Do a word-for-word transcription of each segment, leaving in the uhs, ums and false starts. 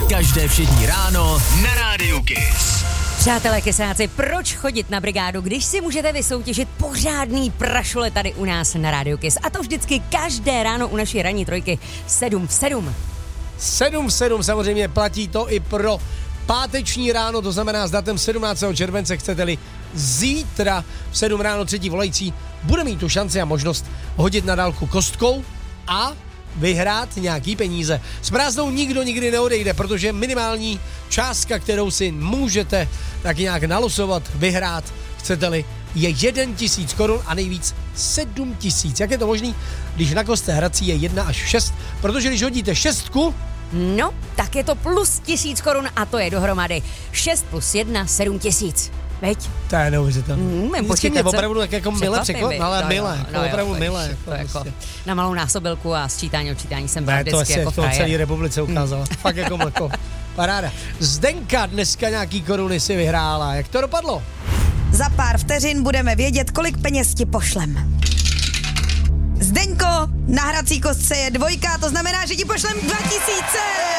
Každé všední ráno na Rádiu Kiss. Přátelé kesáci, proč chodit na brigádu, když si můžete vysoutěžit pořádný prašule tady u nás na Rádiu Kiss? A to vždycky každé ráno u naší ranní trojky sedm v sedm. sedm v sedm samozřejmě platí to i pro páteční ráno, to znamená s datem sedmnáctého července, chcete-li zítra v sedm ráno třetí volající bude mít tu šanci a možnost hodit na dálku kostkou a vyhrát nějaký peníze. S prázdnou nikdo nikdy neodejde, protože minimální částka, kterou si můžete tak nějak nalosovat, vyhrát, chcete-li, je jeden tisíc korun a nejvíc sedm tisíc. Jak je to možný, když na kostce hrací je jedna až šest? Protože když hodíte šestku, no, tak je to plus tisíc korun a to je dohromady šest plus jedna, sedm tisíc. Veď? To je neuvěřitelné. Mm, Vždycky mě opravdu tak jako milé překvapí, ale no, milé, no, jako no, opravdu jo, milé. Jako, Jako jako, prostě. na malou násobilku a sčítání, odčítání jsem byla Ne, to vždycky asi jako to celé frajer. republice ukázala. Mm. Fakt jako mleko. Paráda. Zdenka dneska nějaký koruny si vyhrála. Jak to dopadlo? Za pár vteřin budeme vědět, kolik peněz ti pošlem. Zdeňko, na hrací kostce je dvojka, to znamená, že ti pošlem dva tisíce!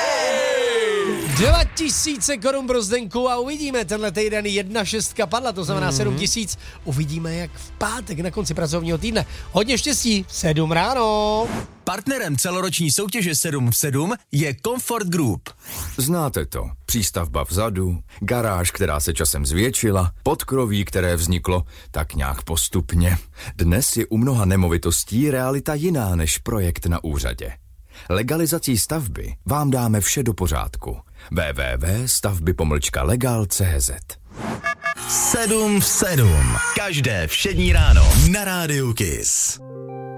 Dva tisíce korun pro Zdenku a uvidíme, tenhle týden jedna šestka padla, to znamená mm-hmm. sedm tisíc. Uvidíme, jak v pátek na konci pracovního týdne. Hodně štěstí, sedm ráno. Partnerem celoroční soutěže sedm v sedm je Comfort Group. Znáte to. Přístavba vzadu, garáž, která se časem zvětšila, podkroví, které vzniklo tak nějak postupně. Dnes je u mnoha nemovitostí realita jiná než projekt na úřadě. Legalizací stavby vám dáme vše do pořádku. w w w tečka stavby pomlčka legal tečka c z sedm v sedm. Každé všední ráno na Rádiu Kiss.